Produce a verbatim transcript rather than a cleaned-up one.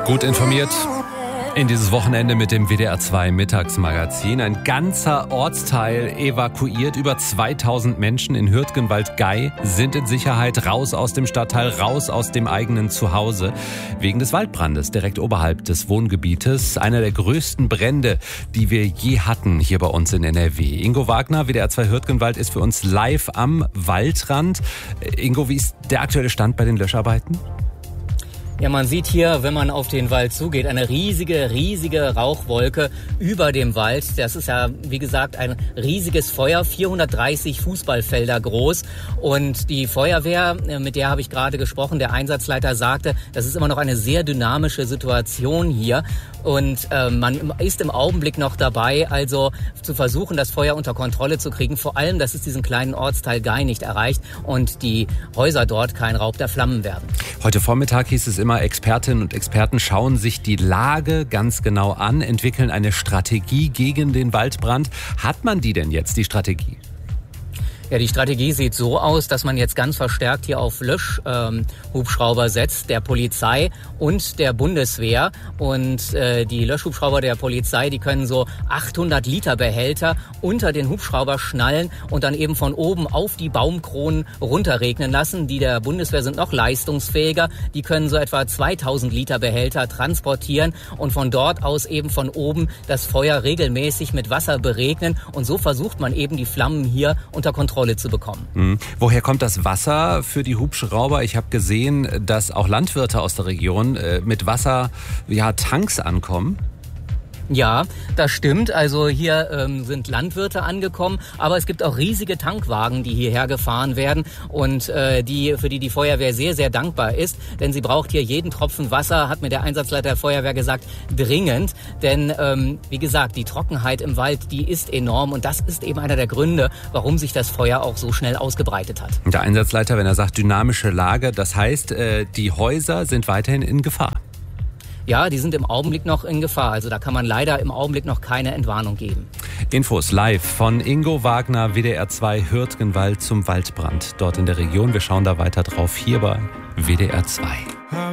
Gut informiert in dieses Wochenende mit dem W D R zwei Mittagsmagazin. Ein ganzer Ortsteil evakuiert. Über zweitausend Menschen in Hürtgenwald-Gey sind in Sicherheit. Raus aus dem Stadtteil, raus aus dem eigenen Zuhause. Wegen des Waldbrandes direkt oberhalb des Wohngebietes. Einer der größten Brände, die wir je hatten hier bei uns in N R W. Ingo Wagner, W D R zwei Hürtgenwald, ist für uns live am Waldrand. Ingo, wie ist der aktuelle Stand bei den Löscharbeiten? Ja, man sieht hier, wenn man auf den Wald zugeht, eine riesige, riesige Rauchwolke über dem Wald. Das ist ja, wie gesagt, ein riesiges Feuer, vierhundertdreißig Fußballfelder groß. Und die Feuerwehr, mit der habe ich gerade gesprochen, der Einsatzleiter sagte, das ist immer noch eine sehr dynamische Situation hier. Und äh, man ist im Augenblick noch dabei, also zu versuchen, das Feuer unter Kontrolle zu kriegen. Vor allem, dass es diesen kleinen Ortsteil Gey nicht erreicht und die Häuser dort kein Raub der Flammen werden. Heute Vormittag hieß es immer, Expertinnen und Experten schauen sich die Lage ganz genau an, entwickeln eine Strategie gegen den Waldbrand. Hat man die denn jetzt, die Strategie? Ja, die Strategie sieht so aus, dass man jetzt ganz verstärkt hier auf Löschhubschrauber ähm, setzt, der Polizei und der Bundeswehr. Und äh, die Löschhubschrauber der Polizei, die können so achthundert Liter Behälter unter den Hubschrauber schnallen und dann eben von oben auf die Baumkronen runterregnen lassen. Die der Bundeswehr sind noch leistungsfähiger. Die können so etwa zweitausend Liter Behälter transportieren und von dort aus eben von oben das Feuer regelmäßig mit Wasser beregnen. Und so versucht man eben die Flammen hier unter Kontrolle zu bekommen. Mhm. Woher kommt das Wasser für die Hubschrauber? Ich habe gesehen, dass auch Landwirte aus der Region äh, mit Wasser, ja, Tanks ankommen. Ja, das stimmt. Also hier ähm, sind Landwirte angekommen, aber es gibt auch riesige Tankwagen, die hierher gefahren werden und äh, die für die die Feuerwehr sehr, sehr dankbar ist, denn sie braucht hier jeden Tropfen Wasser, hat mir der Einsatzleiter der Feuerwehr gesagt, dringend. Denn ähm, wie gesagt, die Trockenheit im Wald, die ist enorm und das ist eben einer der Gründe, warum sich das Feuer auch so schnell ausgebreitet hat. Der Einsatzleiter, wenn er sagt dynamische Lage, das heißt, äh, die Häuser sind weiterhin in Gefahr. Ja, die sind im Augenblick noch in Gefahr. Also da kann man leider im Augenblick noch keine Entwarnung geben. Infos live von Ingo Wagner, W D R zwei Hürtgenwald zum Waldbrand dort in der Region. Wir schauen da weiter drauf hier bei W D R zwei.